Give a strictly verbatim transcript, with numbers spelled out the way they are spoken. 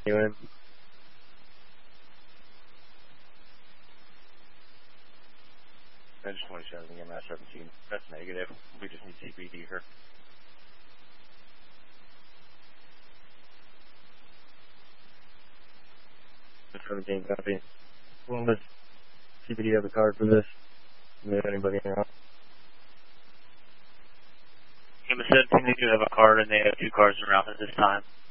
You in? I just twenty-seven, M S seventeen. That's negative. We just need C P D here. seventeen, copy. Well, does C P D have a card for this? Is anybody around? M S seventeen, they do have a card, and they have two cards around at this time.